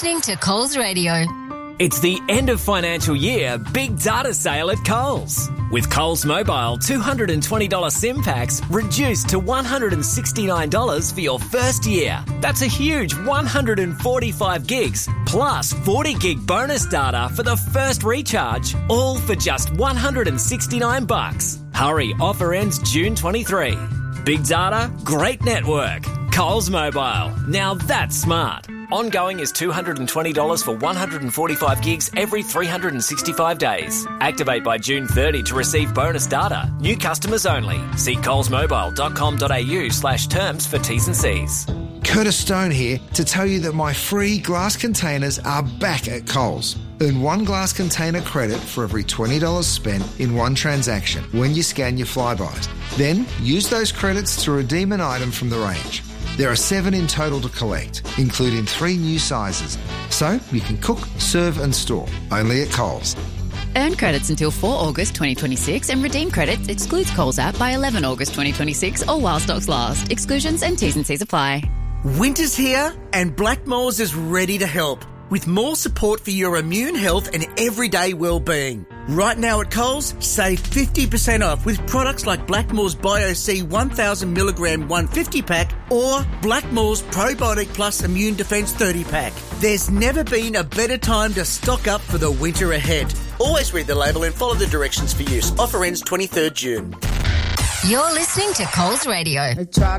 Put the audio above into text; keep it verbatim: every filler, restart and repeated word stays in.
listening to Coles Radio. It's the end of financial year big data sale at Coles. With Coles Mobile two hundred twenty dollars SIM packs reduced to one hundred sixty-nine dollars for your first year. That's a huge one hundred forty-five gigs plus forty gig bonus data for the first recharge, all for just one hundred sixty-nine bucks. Hurry, offer ends June twenty-third. Big data, great network. Coles Mobile. Now that's smart. Ongoing is two hundred twenty dollars for one hundred forty-five gigs every three hundred sixty-five days. Activate by June thirtieth to receive bonus data. New customers only. See colesmobile.com.au slash terms for T's and C's. Curtis Stone here to tell you that my free glass containers are back at Coles. Earn one glass container credit for every twenty dollars spent in one transaction when you scan your Flybys. Then use those credits to redeem an item from the range. There are seven in total to collect, including three new sizes. So you can cook, serve and store, only at Coles. Earn credits until the fourth of August twenty twenty-six and redeem credits excludes Coles app by the eleventh of August twenty twenty-six or while stocks last. Exclusions and T's and C's apply. Winter's here and Blackmores is ready to help with more support for your immune health and everyday well-being. Right now at Coles, save fifty percent off with products like Blackmores Bio-C one thousand milligram one hundred fifty pack or Blackmores Probiotic Plus Immune Defense thirty pack. There's never been a better time to stock up for the winter ahead. Always read the label and follow the directions for use. Offer ends twenty-third of June. You're listening to Coles Radio.